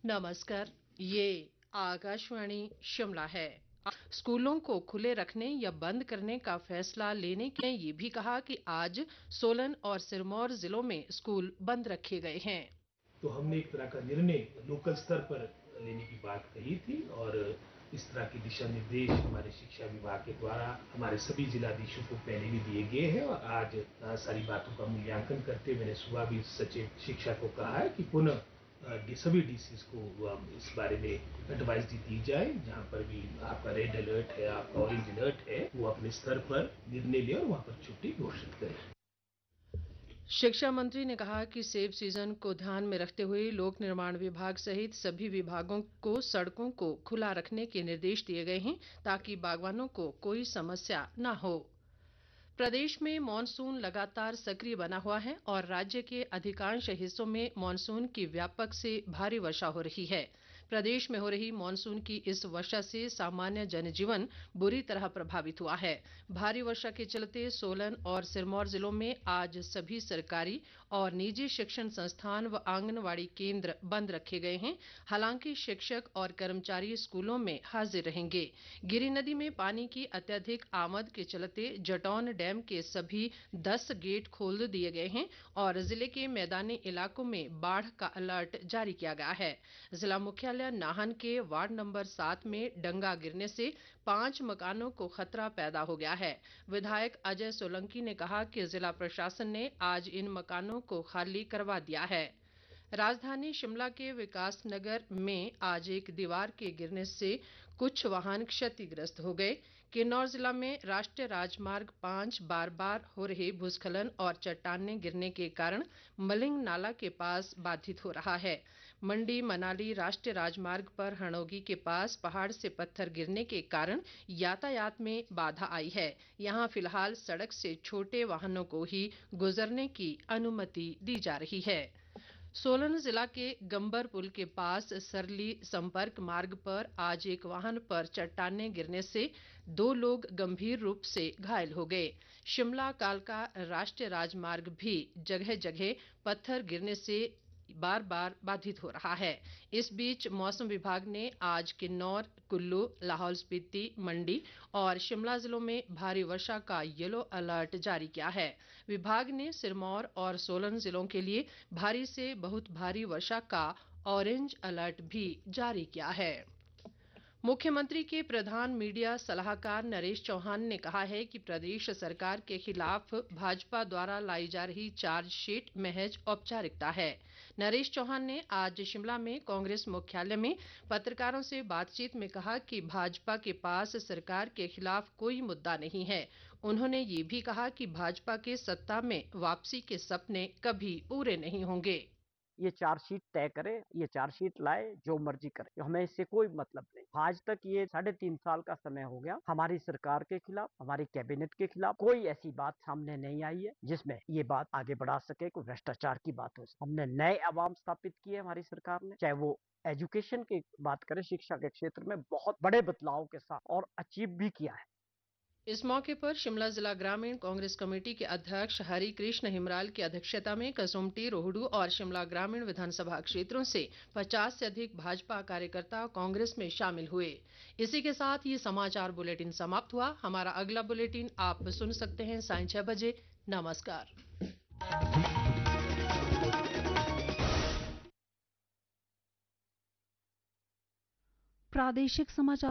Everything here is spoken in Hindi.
नमस्कार। ये आकाशवाणी शिमला है। स्कूलों को खुले रखने या बंद करने का फैसला लेने के ये भी कहा कि आज सोलन और सिरमौर जिलों में स्कूल बंद रखे गए हैं। तो हमने एक तरह का निर्णय लोकल स्तर पर लेने की बात कही थी और इस तरह के दिशा निर्देश हमारे शिक्षा विभाग के द्वारा हमारे सभी जिलाधीशों को पहले भी दिए गए हैं और आज सारी बातों का मूल्यांकन करते मैंने सुबह भी सचिव शिक्षा को कहा है कि पुनः सभी डीसीज को इस बारे में एडवाइस दी जाए। जहां पर भी आपका रेड अलर्ट है, आपका ऑरेंज अलर्ट है, वो अपने स्तर पर निर्णय ले और वहां पर छुट्टी घोषित करें। शिक्षा मंत्री ने कहा कि सेब सीजन को ध्यान में रखते हुए लोक निर्माण विभाग सहित सभी विभागों को सड़कों को खुला रखने के निर्देश दिए गए हैं ताकि बागवानों को कोई समस्या न हो। प्रदेश में मॉनसून लगातार सक्रिय बना हुआ है और राज्य के अधिकांश हिस्सों में मॉनसून की व्यापक से भारी वर्षा हो रही है। प्रदेश में हो रही मॉनसून की इस वर्षा से सामान्य जनजीवन बुरी तरह प्रभावित हुआ है। भारी वर्षा के चलते सोलन और सिरमौर जिलों में आज सभी सरकारी और निजी शिक्षण संस्थान व आंगनबाड़ी केंद्र बंद रखे गए हैं। हालांकि शिक्षक और कर्मचारी स्कूलों में हाजिर रहेंगे। गिरि नदी में पानी की अत्यधिक आमद के चलते जटौन डैम के सभी 10 गेट खोल दिए गए हैं और जिले के मैदानी इलाकों में बाढ़ का अलर्ट जारी किया गया है। जिला मुख्यालय नाहन के वार्ड नंबर 7 में डंगा गिरने से 5 मकानों को खतरा पैदा हो गया है। विधायक अजय सोलंकी ने कहा कि जिला प्रशासन ने आज इन मकानों को खाली करवा दिया है। राजधानी शिमला के विकास नगर में आज एक दीवार के गिरने से कुछ वाहन क्षतिग्रस्त हो गए। किन्नौर जिला में राष्ट्रीय राजमार्ग 5 बार बार हो रहे भूस्खलन और चट्टाने गिरने के कारण मलिंग नाला के पास बाधित हो रहा है। मंडी मनाली राष्ट्रीय राजमार्ग पर हणोगी के पास पहाड़ से पत्थर गिरने के कारण यातायात में बाधा आई है। यहां फिलहाल सड़क से छोटे वाहनों को ही गुजरने की अनुमति दी जा रही है। सोलन जिला के गंबर पुल के पास सरली संपर्क मार्ग पर आज एक वाहन पर चट्टाने गिरने से 2 लोग गंभीर रूप से घायल हो गए। शिमला कालका राष्ट्रीय राजमार्ग भी जगह जगह पत्थर गिरने से बार बार बाधित हो रहा है। इस बीच मौसम विभाग ने आज किन्नौर, कुल्लू, लाहौल स्पीति, मंडी और शिमला जिलों में भारी वर्षा का येलो अलर्ट जारी किया है। विभाग ने सिरमौर और सोलन जिलों के लिए भारी से बहुत भारी वर्षा का ऑरेंज अलर्ट भी जारी किया है। मुख्यमंत्री के प्रधान मीडिया सलाहकार नरेश चौहान ने कहा है कि प्रदेश सरकार के खिलाफ भाजपा द्वारा लाई जा रही चार्जशीट महज औपचारिकता है। नरेश चौहान ने आज शिमला में कांग्रेस मुख्यालय में पत्रकारों से बातचीत में कहा कि भाजपा के पास सरकार के खिलाफ कोई मुद्दा नहीं है। उन्होंने ये भी कहा कि भाजपा के सत्ता में वापसी के सपने कभी पूरे नहीं होंगे। ये चार्जशीट तय करे, ये चार्जशीट लाए, जो मर्जी करे, हमें इससे कोई मतलब नहीं। आज तक ये 3.5 साल का समय हो गया, हमारी सरकार के खिलाफ, हमारी कैबिनेट के खिलाफ कोई ऐसी बात सामने नहीं आई है जिसमें ये बात आगे बढ़ा सके, कोई भ्रष्टाचार की बात हो। हमने नए अवाम स्थापित किए हमारी सरकार ने, चाहे वो एजुकेशन की बात करें, शिक्षा के क्षेत्र में बहुत बड़े बदलाव के साथ और अचीव भी किया है। इस मौके पर शिमला जिला ग्रामीण कांग्रेस कमेटी के अध्यक्ष हरि कृष्ण हिमराल की अध्यक्षता में कसुम्पटी, रोहडू और शिमला ग्रामीण विधानसभा क्षेत्रों से 50 से अधिक भाजपा कार्यकर्ता कांग्रेस में शामिल हुए। इसी के साथ ये समाचार बुलेटिन समाप्त हुआ। हमारा अगला बुलेटिन आप सुन सकते हैं सायं 6 बजे। नमस्कार। प्रादेशिक समाचार